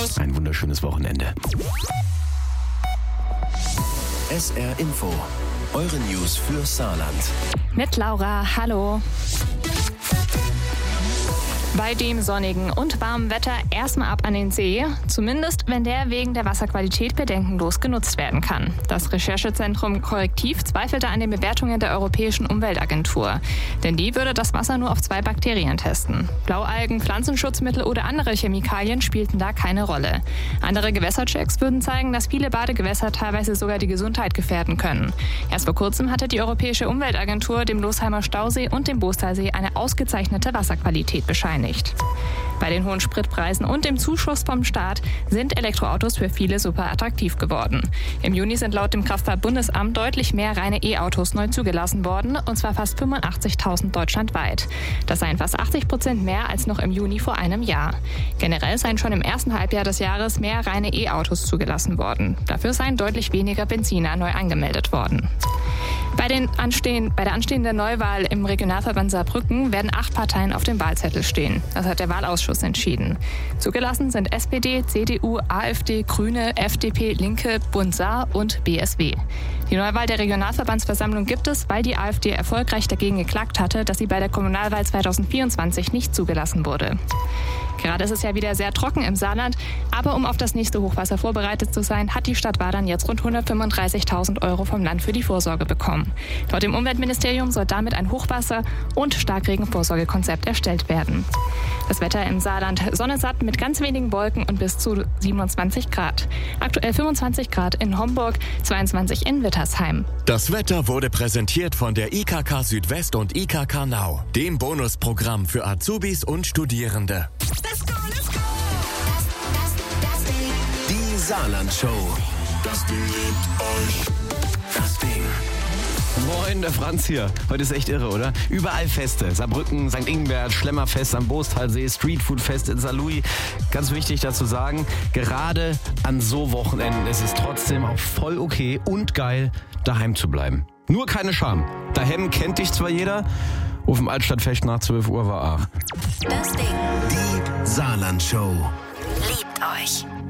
Ein wunderschönes Wochenende. SR Info, eure News für Saarland. Mit Laura, hallo. Bei dem sonnigen und warmen Wetter erstmal ab an den See, zumindest wenn der wegen der Wasserqualität bedenkenlos genutzt werden kann. Das Recherchezentrum Korrektiv zweifelte an den Bewertungen der Europäischen Umweltagentur. Denn die würde das Wasser nur auf 2 Bakterien testen. Blaualgen, Pflanzenschutzmittel oder andere Chemikalien spielten da keine Rolle. Andere Gewässerchecks würden zeigen, dass viele Badegewässer teilweise sogar die Gesundheit gefährden können. Erst vor kurzem hatte die Europäische Umweltagentur dem Losheimer Stausee und dem Boostalsee eine ausgezeichnete Wasserqualität bescheinigt. Bei den hohen Spritpreisen und dem Zuschuss vom Staat sind Elektroautos für viele super attraktiv geworden. Im Juni sind laut dem Kraftfahrtbundesamt deutlich mehr reine E-Autos neu zugelassen worden, und zwar fast 85.000 deutschlandweit. Das seien fast 80% mehr als noch im Juni vor einem Jahr. Generell seien schon im ersten Halbjahr des Jahres mehr reine E-Autos zugelassen worden. Dafür seien deutlich weniger Benziner neu angemeldet worden. Bei der anstehenden Neuwahl im Regionalverband Saarbrücken werden 8 Parteien auf dem Wahlzettel stehen. Das hat der Wahlausschuss entschieden. Zugelassen sind SPD, CDU, AfD, Grüne, FDP, Linke, Bund Saar und BSW. Die Neuwahl der Regionalverbandsversammlung gibt es, weil die AfD erfolgreich dagegen geklagt hatte, dass sie bei der Kommunalwahl 2024 nicht zugelassen wurde. Gerade ist es ja wieder sehr trocken im Saarland, aber um auf das nächste Hochwasser vorbereitet zu sein, hat die Stadt Wadern jetzt rund 135.000 € vom Land für die Vorsorge bekommen. Laut dem Umweltministerium soll damit ein Hochwasser- und Starkregenvorsorgekonzept erstellt werden. Das Wetter im Saarland: Sonne satt mit ganz wenigen Wolken und bis zu 27 Grad. Aktuell 25 Grad in Homburg, 22 in Wittersheim. Das Wetter wurde präsentiert von der IKK Südwest und IKK Now, dem Bonusprogramm für Azubis und Studierende. Die Saarland-Show. Das Ding liebt euch. Das Ding. Moin, der Franz hier. Heute ist echt irre, oder? Überall Feste. Saarbrücken, St. Ingbert, Schlemmerfest am Boostalsee, Streetfoodfest in Saarlouis. Ganz wichtig dazu sagen, gerade an so Wochenenden ist es trotzdem auch voll okay und geil, daheim zu bleiben. Nur keine Scham. Daheim kennt dich zwar jeder, auf dem Altstadtfest nach 12 Uhr war auch. Das Ding. Die Saarland-Show. Liebt euch.